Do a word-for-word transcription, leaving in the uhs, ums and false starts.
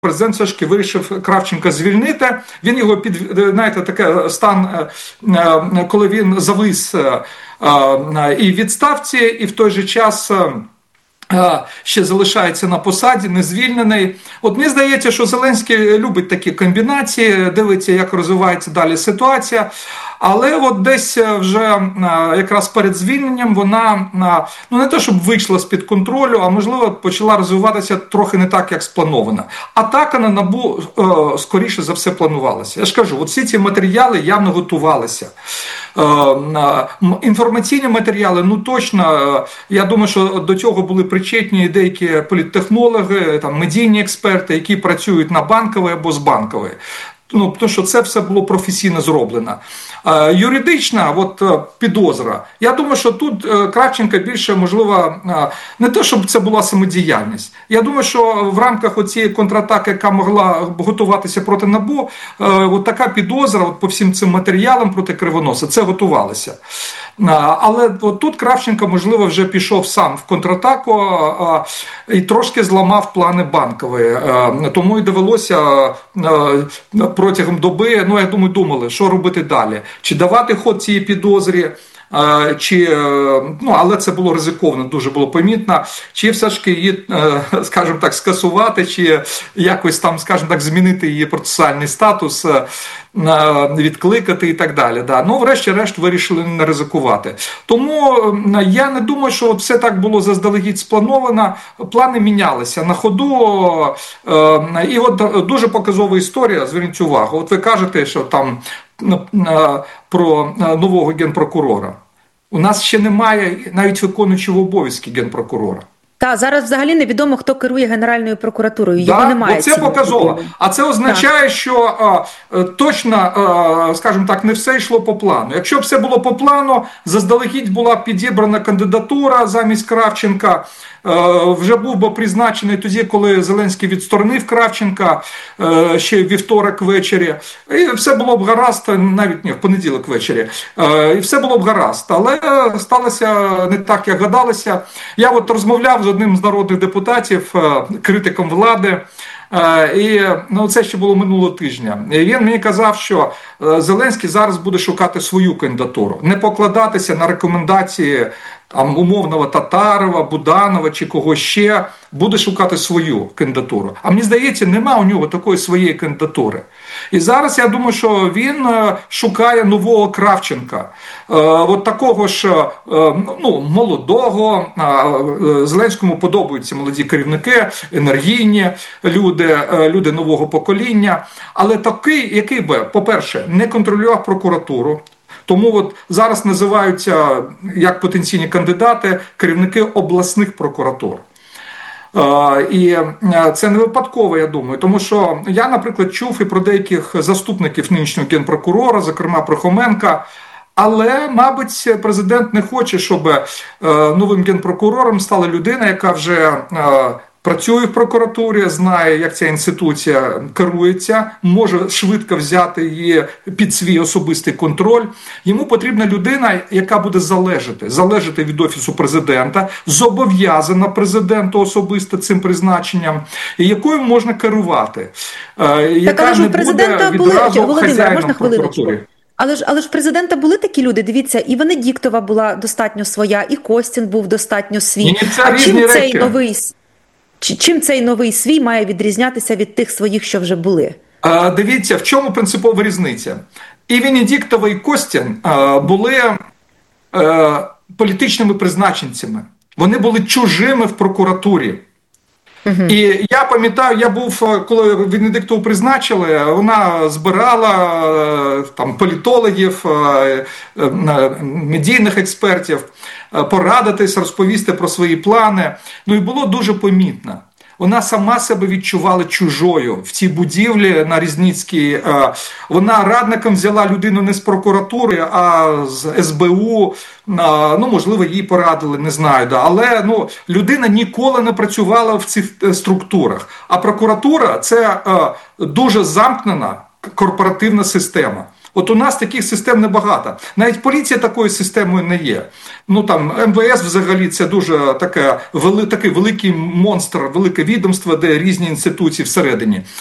президент все ж таки вирішив Кравченка звільнити. Він його під, знаєте, таке стан, коли він завис і в відставці, і в той же час ще залишається на посаді, не звільнений. От мені здається, що Зеленський любить такі комбінації, дивиться, як розвивається далі ситуація. Але от десь вже якраз перед звільненням вона, ну не те, щоб вийшла з-під контролю, а можливо почала розвиватися трохи не так, як сплановано. Атака на НАБУ скоріше за все планувалася. Я ж кажу, от всі ці матеріали явно готувалися. Інформаційні матеріали, ну точно, я думаю, що до цього були причетні деякі політтехнологи, там, медійні експерти, які працюють на Банковій або з Банкової. Ну, тому що це все було професійно зроблено. Е, юридична от, підозра. Я думаю, що тут е, Кравченка більше, можливо, е, не те, щоб це була самодіяльність. Я думаю, що в рамках оцієї контратаки, яка могла готуватися проти НАБУ, е, от така підозра от, по всім цим матеріалам проти Кривоноса, це готувалося. Е, але от тут Кравченко, можливо, вже пішов сам в контратаку е, і трошки зламав плани Банкової. Е, тому і довелося е, протягом доби, ну, я думаю, думали, що робити далі. Чи давати ход цій підозрі, чи, ну, але це було ризиковано, дуже було помітно, чи все ж таки її, скажімо так, скасувати, чи якось там, скажімо так, змінити її процесуальний статус, відкликати і так далі. Да. Ну, врешті-решт вирішили не ризикувати. Тому я не думаю, що все так було заздалегідь сплановано, плани мінялися на ходу, і от дуже показова історія, зверніть увагу, от ви кажете, що там про нового генпрокурора. У нас ще немає навіть виконуючого обов'язки генпрокурора. Та, зараз взагалі невідомо, хто керує Генеральною прокуратурою. Його да, немає. Це показово. А це означає, так. що а, точно, а, скажімо так, не все йшло по плану. Якщо б все було по плану, заздалегідь була підібрана кандидатура замість Кравченка, а, вже був би призначений тоді, коли Зеленський відсторонив Кравченка а, ще вівторок ввечері. І все було б гаразд, навіть ні, в понеділок ввечері. А, і все було б гаразд. Але сталося не так, як гадалося. Я от розмовляв з одним з народних депутатів, критиком влади, і ну, це ще було минулого тижня. І він мені казав, що Зеленський зараз буде шукати свою кандидатуру, не покладатися на рекомендації там, умовного Татарова, Буданова чи когось ще, буде шукати свою кандидатуру. А мені здається, нема у нього такої своєї кандидатури. І зараз я думаю, що він шукає нового Кравченка. От такого ж ну, молодого, Зеленському подобаються молоді керівники, енергійні люди, люди нового покоління. Але такий, який би, по-перше, не контролював прокуратуру. Тому от зараз називаються, як потенційні кандидати, керівники обласних прокуратур. І це не випадково, я думаю, тому що я, наприклад, чув і про деяких заступників нинішнього генпрокурора, зокрема про Хоменка, але, мабуть, президент не хоче, щоб новим генпрокурором стала людина, яка вже працює в прокуратурі, знає, як ця інституція керується, може швидко взяти її під свій особистий контроль. Йому потрібна людина, яка буде залежати, залежати від Офісу президента, зобов'язана президенту особисто цим призначенням, і якою можна керувати. Яка так, але не буде відразу хазяїном прокуратури. Але ж, але ж в президента були такі люди, дивіться, і Венедіктова була достатньо своя, і Костін був достатньо свій. Ні, це а чим цей речі. новий... Чим цей новий свій має відрізнятися від тих своїх, що вже були? А, дивіться, в чому принципова різниця. І Венедіктова, і Костін а, були а, політичними призначенцями. Вони були чужими в прокуратурі. Угу. І я пам'ятаю, я був, коли Венедіктову призначили, вона збирала там, політологів, медійних експертів, порадитись, розповісти про свої плани. Ну і було дуже помітно. Вона сама себе відчувала чужою в цій будівлі на Різницькій. Вона радником взяла людину не з прокуратури, а з ес бе у. Ну, можливо, їй порадили, не знаю. Да. Але ну, людина ніколи не працювала в цих структурах. А прокуратура – це дуже замкнена корпоративна система. От у нас таких систем небагато. Навіть поліція такою системою не є. Ну там ем ве ес взагалі це дуже таке, вели, такий великий монстр, велике відомство, де різні інституції всередині.